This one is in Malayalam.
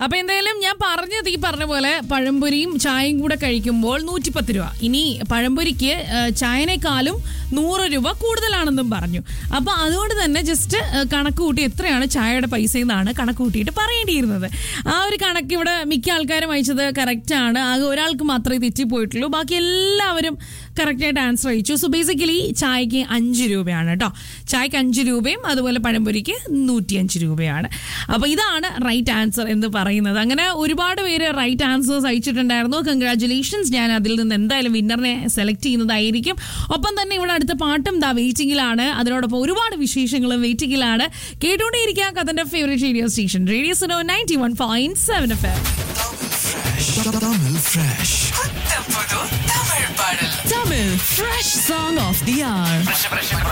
അപ്പൊ എന്തായാലും ഞാൻ പറഞ്ഞത് ഈ പറഞ്ഞ പോലെ പഴംപൊരിയും ചായയും കൂടെ കഴിക്കുമ്പോൾ 110 രൂപ. ഇനി പഴംപൊരിക്ക് ചായനേക്കാളും 100 രൂപ കൂടുതലാണെന്നും പറഞ്ഞു. അപ്പൊ അതുകൊണ്ട് തന്നെ ജസ്റ്റ് കണക്ക് കൂട്ടി എത്രയാണ് ചായയുടെ പൈസ എന്നാണ് കണക്ക് കൂട്ടിയിട്ട് പറയേണ്ടിയിരുന്നത്. ആ ഒരു കണക്ക് ഇവിടെ മിക്ക ആൾക്കാരും അയച്ചത് കറക്റ്റ് ആണ്. ആകെ ഒരാൾക്ക് മാത്രമേ തെറ്റിപ്പോയിട്ടുള്ളൂ. ബാക്കി എല്ലാവരും കറക്റ്റായിട്ട് ആൻസർ അയച്ചു. സോ ബേസിക്കലി ചായക്ക് 5 രൂപയാണ് കേട്ടോ. ചായക്ക് 5 രൂപയും അതുപോലെ പഴംപൊരിക്ക് 105 രൂപയാണ്. അപ്പൊ ഇതാണ് റൈറ്റ് ആൻസർ എന്ന് പറയുന്നത്. അങ്ങനെ ഒരുപാട് പേര് റൈറ്റ് ആൻസേഴ്സ് അയച്ചിട്ടുണ്ടായിരുന്നു. കൺഗ്രാറ്റുലേഷൻസ്. ഞാൻ അതിൽ നിന്ന് എന്തായാലും വിന്നറിനെ സെലക്ട് ചെയ്യുന്നതായിരിക്കും. ഒപ്പം തന്നെ ഇവിടെ അടുത്ത പാട്ടും വെയിറ്റിംഗിലാണ്. അതിനോടൊപ്പം ഒരുപാട് വിശേഷങ്ങളും വെയിറ്റിംഗിലാണ്. കേട്ടുകൊണ്ടേയിരിക്കുക കഥന്റെ favourite radio station radio Suno 91.7 FM. Tamil Fresh Song of the Hour.